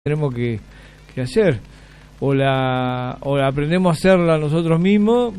tenemos que hacer. O la aprendemos a hacerla nosotros mismos,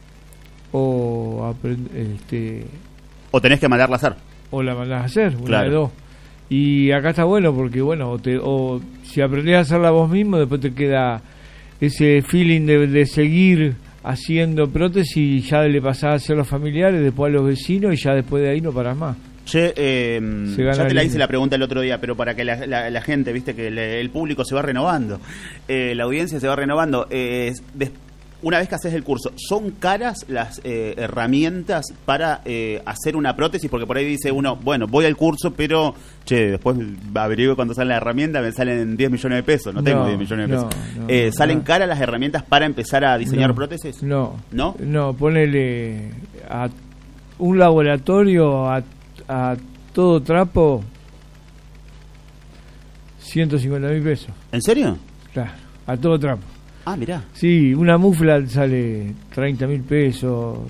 o tenés que mandarla a hacer. O la mandás a hacer, una Claro. de dos. Y acá está bueno porque, bueno, o si aprendés a hacerla vos mismo, después te queda ese feeling de seguir haciendo prótesis y ya le pasás a hacer a los familiares, después a los vecinos y ya después de ahí no parás más. Che, ya te la hice lindo. la pregunta el otro día, pero para que la gente, viste que el público se va renovando, la audiencia se va renovando. Una vez que haces el curso, ¿son caras las herramientas para hacer una prótesis? Porque por ahí dice uno, bueno, voy al curso, pero después averiguo cuando sale la herramienta, me salen 10 millones de pesos. No tengo 10 millones de pesos. ¿Salen caras las herramientas para empezar a diseñar prótesis? No. ¿No? No, ponele a un laboratorio a todo trapo 150.000 pesos. ¿En serio? Claro, a todo trapo. Ah, mirá. Sí, una mufla sale 30.000 pesos.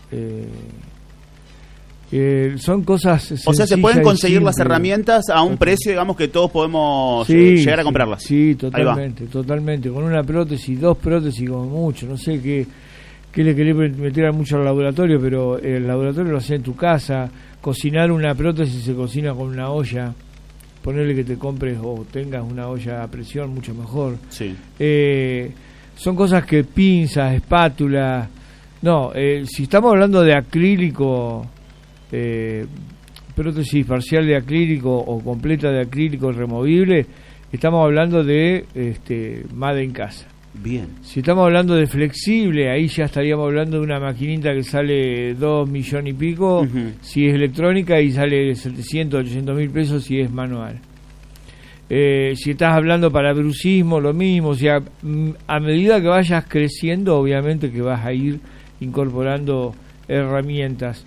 Son cosas sencillas. O sea, se pueden conseguir las simples. herramientas a un precio, digamos, que todos podemos Sí, llegar a comprarlas. Sí, totalmente. Con una prótesis, 2 prótesis como mucho. No sé qué le querés meter mucho al laboratorio, pero el laboratorio lo hace en tu casa. Cocinar una prótesis se cocina con una olla. Ponerle que te compres o tengas una olla a presión, mucho mejor. Sí. Son cosas que pinzas, espátulas. No, si estamos hablando de acrílico, prótesis parcial de acrílico o completa de acrílico removible, estamos hablando de made en casa. Bien. Si estamos hablando de flexible, ahí ya estaríamos hablando de una maquinita que sale 2 millones y pico, si es electrónica, y sale 700, 800 mil pesos si es manual. Si estás hablando para brucismo, lo mismo. O sea, a medida que vayas creciendo, obviamente que vas a ir incorporando herramientas,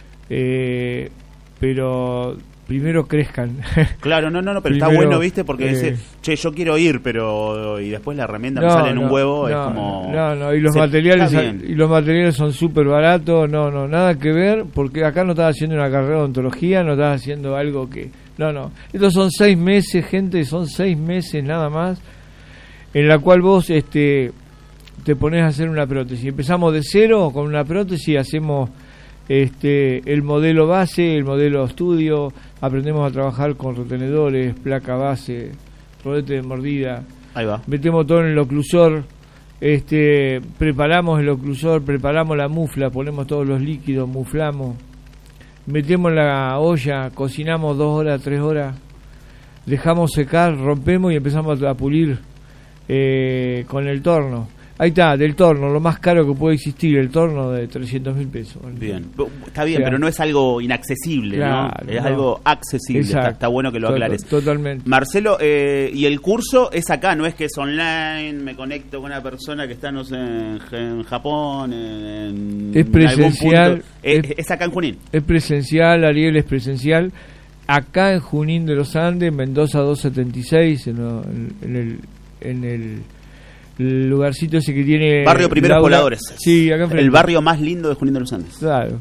pero primero crezcan. Claro, no, pero primero, está bueno, ¿viste? Porque dice, yo quiero ir, pero y después la herramienta me sale en un huevo, es como... No, y los materiales son súper baratos, nada que ver, porque acá no estás haciendo una carrera de odontología, no estás haciendo algo que... No, estos son 6 meses, gente, son 6 meses nada más, en la cual vos te pones a hacer una prótesis. Empezamos de cero con una prótesis, hacemos el modelo base, el modelo estudio, aprendemos a trabajar con retenedores, placa base, rodete de mordida. Ahí va. Metemos todo en el oclusor, preparamos el oclusor, preparamos la mufla, ponemos todos los líquidos, muflamos, metemos la olla, cocinamos 2 horas, 3 horas, dejamos secar, rompemos y empezamos a pulir con el torno. Ahí está, del torno, lo más caro que puede existir, el torno de 300.000 pesos. Bien, está bien, pero no es algo inaccesible, claro, ¿no? Es algo accesible, está bueno que lo aclares. Totalmente. Marcelo, y el curso es acá, no es que es online, me conecto con una persona que está, no sé, en Japón, es presencial. Algún punto. Es acá en Junín. Es presencial, Ariel, es presencial. Acá en Junín de los Andes, Mendoza 276, en el lugarcito ese que tiene Barrio Primeros Pobladores. Sí, acá enfrente. El barrio más lindo de Junín de los Andes. Claro.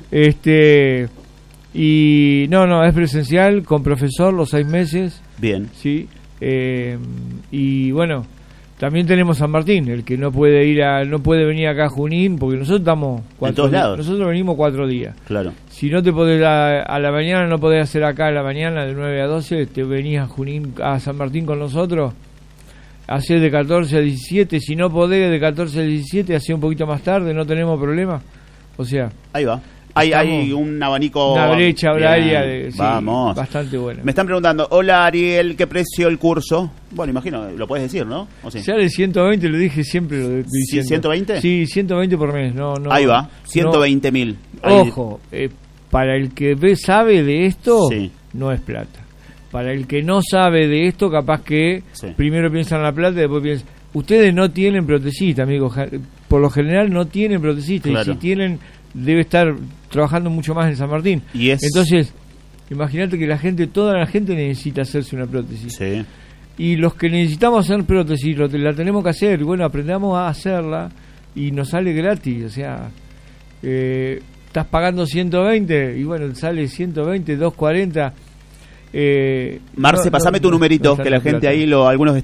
Y no, es presencial con profesor los 6 meses. Bien. Sí. Y bueno, también tenemos San Martín, el que no puede venir acá a Junín, porque nosotros estamos en todos lados. Nosotros venimos 4 días. Claro. Si no te podés a la mañana, no podés hacer acá a la mañana de 9 a 12, te venís a Junín, a San Martín con nosotros. Hacer de 14 a 17, si no podés de 14 a 17, hacer un poquito más tarde, no tenemos problema. O sea, ahí va. Hay un abanico, una brecha horaria vamos, bastante buena. Me están preguntando, hola Ariel, ¿qué precio el curso? Bueno, imagino, lo puedes decir, ¿no? ¿O sí? Ya de 120, lo dije siempre. ¿Sí, 120? Sí, 120 por mes. No, ahí va, 120.000. Ojo, para el que sabe de esto, sí, no es plata. Para el que no sabe de esto, capaz que primero piensa en la plata y después piensa... Ustedes no tienen protesista, amigos. Por lo general no tienen protesista. Claro. Y si tienen, debe estar trabajando mucho más en San Martín. Entonces, imagínate que toda la gente necesita hacerse una prótesis. Sí. Y los que necesitamos hacer prótesis, la tenemos que hacer. Bueno, aprendamos a hacerla y nos sale gratis. O sea, estás pagando 120 y bueno, sale 120, 240... Marce, pasame tu numerito, que la gente ahí, algunos